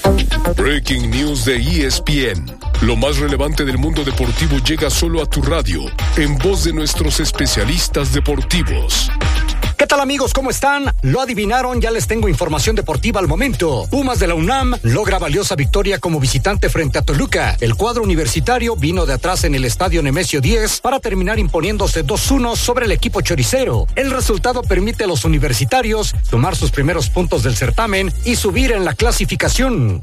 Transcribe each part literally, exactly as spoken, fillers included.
Breaking News de E S P N. Lo más relevante del mundo deportivo llega solo a tu radio, en voz de nuestros especialistas deportivos. ¿Qué tal, amigos? ¿Cómo están? ¿Lo adivinaron? Ya les tengo información deportiva al momento. Pumas de la UNAM logra valiosa victoria como visitante frente a Toluca. El cuadro universitario vino de atrás en el estadio Nemesio diez para terminar imponiéndose dos uno sobre el equipo choricero. El resultado permite a los universitarios tomar sus primeros puntos del certamen y subir en la clasificación.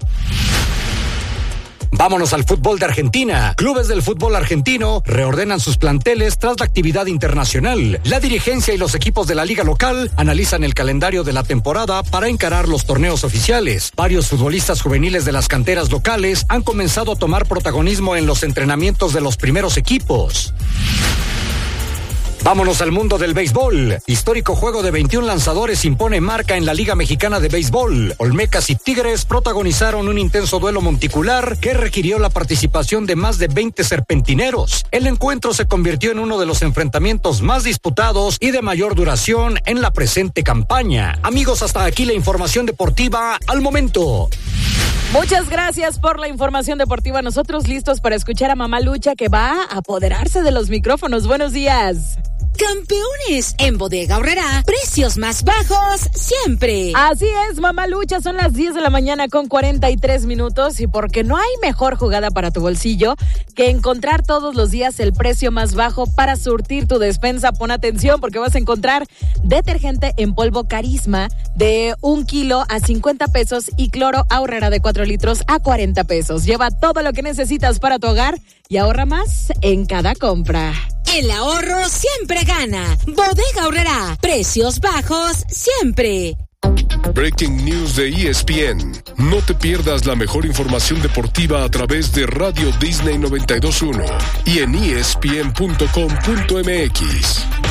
Vámonos al fútbol de Argentina. Clubes del fútbol argentino reordenan sus planteles tras la actividad internacional. La dirigencia y los equipos de la liga local analizan el calendario de la temporada para encarar los torneos oficiales. Varios futbolistas juveniles de las canteras locales han comenzado a tomar protagonismo en los entrenamientos de los primeros equipos. Vámonos al mundo del béisbol. Histórico juego de veintiún lanzadores impone marca en la Liga Mexicana de Béisbol. Olmecas y Tigres protagonizaron un intenso duelo monticular que requirió la participación de más de veinte serpentineros. El encuentro se convirtió en uno de los enfrentamientos más disputados y de mayor duración en la presente campaña. Amigos, hasta aquí la información deportiva al momento. Muchas gracias por la información deportiva. Nosotros listos para escuchar a Mamá Lucha, que va a apoderarse de los micrófonos. Buenos días. Campeones, en Bodega Aurrerá, precios más bajos siempre. Así es, Mamá Lucha, son las diez de la mañana con cuarenta y tres minutos, y porque no hay mejor jugada para tu bolsillo que encontrar todos los días el precio más bajo para surtir tu despensa. Pon atención, porque vas a encontrar detergente en polvo Carisma de un kilo a cincuenta pesos y cloro Aurrerá de cuatro litros a cuarenta pesos. Lleva todo lo que necesitas para tu hogar y ahorra más en cada compra. El ahorro siempre gana. Bodega Aurrerá, precios bajos siempre. Breaking News de E S P N. No te pierdas la mejor información deportiva a través de Radio Disney noventa y dos punto uno y en E S P N punto com punto M X.